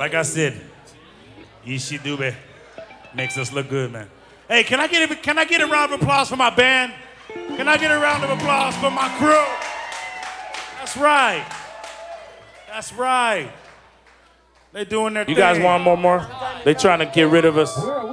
Like I said, Ishi Dube makes us look good, man. Hey, can I get a round of applause for my band? Can I get a round of applause for my crew? That's right. That's right. They doing their thing. You guys want more? They trying to get rid of us.